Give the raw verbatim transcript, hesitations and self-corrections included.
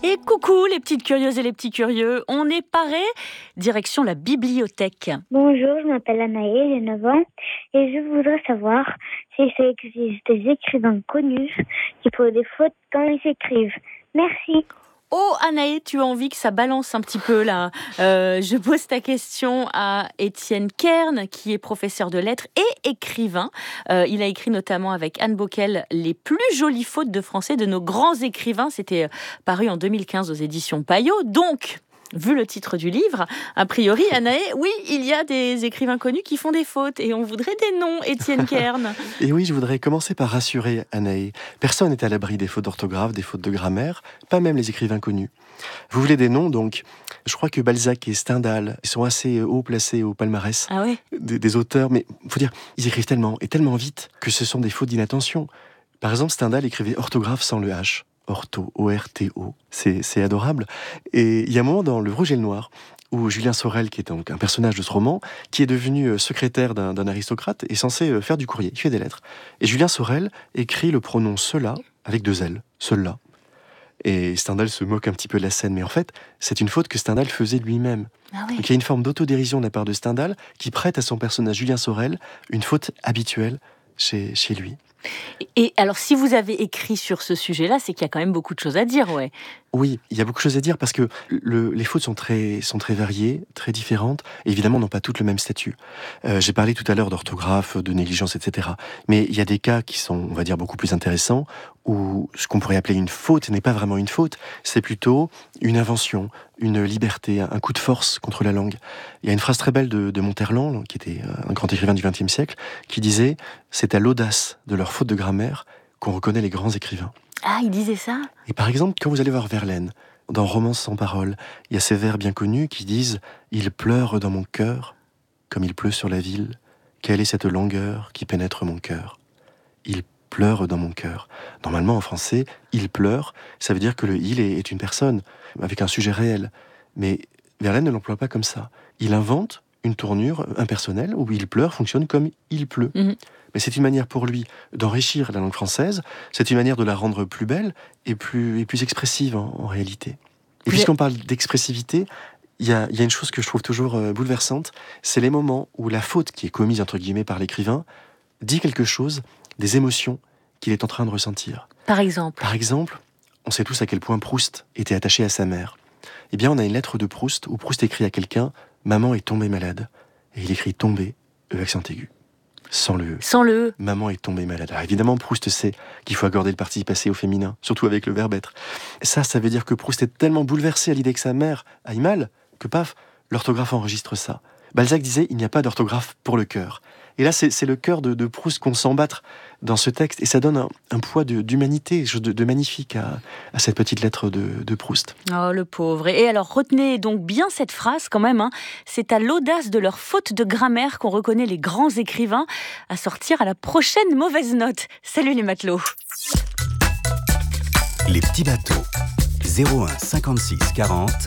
Et coucou les petites curieuses et les petits curieux, on est parés, direction la bibliothèque. Bonjour, je m'appelle Anaë, j'ai neuf ans et je voudrais savoir si ça existe des écrivains connus qui font des fautes quand ils écrivent. Merci. Oh Anaë, tu as envie que ça balance un petit peu là. Euh, je pose ta question à Étienne Kern, qui est professeur de lettres et écrivain. Euh, il a écrit notamment avec Anne Bockel les plus jolies fautes de français de nos grands écrivains. C'était paru en deux mille quinze aux éditions Payot. Donc, vu le titre du livre, a priori, Anaë, oui, il y a des écrivains connus qui font des fautes et on voudrait des noms, Étienne Kern. Et oui, je voudrais commencer par rassurer Anaë. Personne n'est à l'abri des fautes d'orthographe, des fautes de grammaire, pas même les écrivains connus. Vous voulez des noms, donc je crois que Balzac et Stendhal sont assez haut placés au palmarès ah ouais des, des auteurs, mais il faut dire, ils écrivent tellement et tellement vite que ce sont des fautes d'inattention. Par exemple, Stendhal écrivait orthographe sans le H. Ortho, O R T O, c'est, c'est adorable. Et il y a un moment dans Le Rouge et le Noir où Julien Sorel, qui est donc un personnage de ce roman, qui est devenu secrétaire d'un, d'un aristocrate, est censé faire du courrier, il fait des lettres. Et Julien Sorel écrit le pronom cela avec deux L, cela. Et Stendhal se moque un petit peu de la scène, mais en fait, c'est une faute que Stendhal faisait lui-même. Ah oui. Donc il y a une forme d'autodérision de la part de Stendhal qui prête à son personnage Julien Sorel une faute habituelle chez, chez lui. Et alors, si vous avez écrit sur ce sujet-là, c'est qu'il y a quand même beaucoup de choses à dire, ouais. Oui, il y a beaucoup de choses à dire parce que le, les fautes sont très, sont très variées, très différentes, et évidemment n'ont pas toutes le même statut. Euh, j'ai parlé tout à l'heure d'orthographe, de négligence, et cetera. Mais il y a des cas qui sont, on va dire, beaucoup plus intéressants, où ce qu'on pourrait appeler une faute n'est pas vraiment une faute, c'est plutôt une invention, une liberté, un coup de force contre la langue. Il y a une phrase très belle de, de Monterland, qui était un grand écrivain du vingtième siècle, qui disait « C'est à l'audace de leurs fautes de grammaire qu'on reconnaît les grands écrivains ». Ah, il disait ça ? Et par exemple, quand vous allez voir Verlaine, dans Romance sans parole, il y a ces vers bien connus qui disent « Il pleure dans mon cœur, comme il pleut sur la ville. Quelle est cette longueur qui pénètre mon cœur ?» Il pleure dans mon cœur. Normalement, en français, « il pleure », ça veut dire que le « il » est une personne, avec un sujet réel. Mais Verlaine ne l'emploie pas comme ça. Il invente une tournure impersonnelle où « il pleure » fonctionne comme « il pleut ». Mmh. Mais c'est une manière pour lui d'enrichir la langue française, c'est une manière de la rendre plus belle et plus, et plus expressive en, en réalité. Et puisqu'on parle d'expressivité, il y a, y a une chose que je trouve toujours euh, bouleversante, c'est les moments où la faute qui est commise entre guillemets par l'écrivain dit quelque chose des émotions qu'il est en train de ressentir. Par exemple Par exemple, on sait tous à quel point Proust était attaché à sa mère. Eh bien, on a une lettre de Proust où Proust écrit à quelqu'un « Maman est tombée malade ». Et il écrit « tomber », E accent aigu. Sans le Sans le Maman est tombée malade. Alors évidemment, Proust sait qu'il faut accorder le participe passé au féminin, surtout avec le verbe être. Ça, ça veut dire que Proust est tellement bouleversé à l'idée que sa mère aille mal, que paf, l'orthographe enregistre ça. Balzac disait, il n'y a pas d'orthographe pour le cœur. Et là, c'est, c'est le cœur de, de Proust qu'on sent battre dans ce texte, et ça donne un, un poids de, d'humanité, de, de magnifique à, à cette petite lettre de, de Proust. Oh, le pauvre. Et alors, retenez donc bien cette phrase quand même, hein. C'est à l'audace de leur faute de grammaire qu'on reconnaît les grands écrivains, à sortir à la prochaine mauvaise note. Salut les matelots. Les petits bateaux. zéro un cinquante-six quarante